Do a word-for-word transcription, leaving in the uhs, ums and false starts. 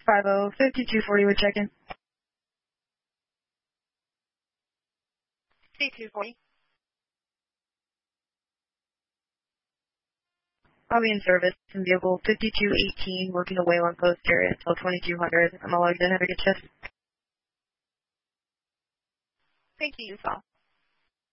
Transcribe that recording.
five oh, fifty-two forty with check-in. fifty-two forty. I'll be in service in vehicle fifty-two eighteen, working the Wayland Post area until twenty-two hundred. I'm all logged in. Have a good shift. Thank you, Utah.